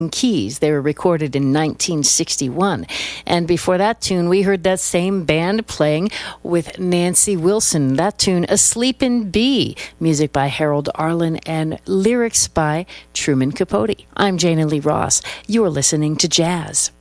Keys. They were recorded in 1961. And before that tune, we heard that same band playing with Nancy Wilson. That tune, A Sleepin' Bee, music by Harold Arlen and lyrics by Truman Capote. I'm Jana Lee Ross. You're listening to Jazz.